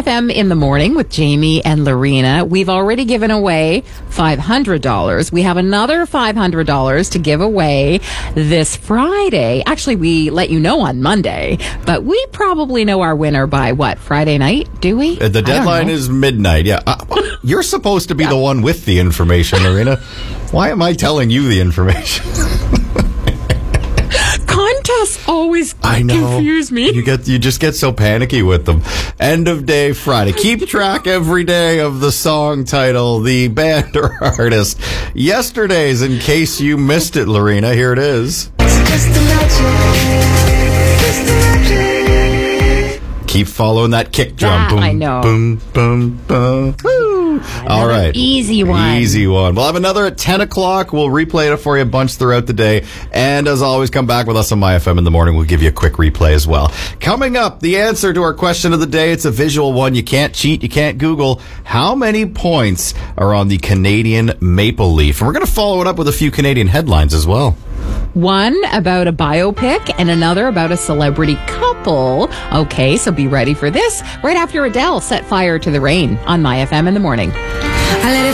FM in the morning with Jamie and Lorena. We've already given away $500. We have another $500 to give away this Friday. Actually, we let you know on Monday, but we probably know our winner by what, Friday night? Do we? The deadline is midnight. Yeah. You're supposed to be the one with the information, Lorena. Why am I telling you the information? Contests always confuse me. You just get so panicky with them. End of day Friday. Keep track every day of the song title, the band or artist. Yesterday's, in case you missed it, Lorena, here it is. Keep following that kick drum. I know. Boom, boom, boom. Woo. All right. Easy one. Easy one. We'll have another at 10 o'clock. We'll replay it for you a bunch throughout the day. And as always, come back with us on MyFM in the morning. We'll give you a quick replay as well. Coming up, the answer to our question of the day. It's a visual one. You can't cheat. You can't Google. How many points are on the Canadian Maple Leaf? And we're going to follow it up with a few Canadian headlines as well. One about a biopic and another about a celebrity couple. Okay, so be ready for this right after Adele set fire to the rain on MyFM in the morning.